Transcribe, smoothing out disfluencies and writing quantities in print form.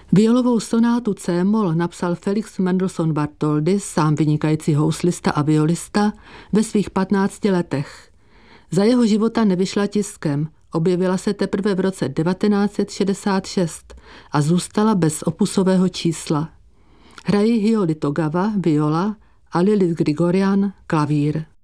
Violovou sonátu C-moll napsal Felix Mendelssohn Bartholdy, sám vynikající houslista a violista, ve svých 15 letech. Za jeho života nevyšla tiskem, objevila se teprve v roce 1966 a zůstala bez opusového čísla. Hrají Hiyori Togawa, viola, a Lilith Grigorian, klavír.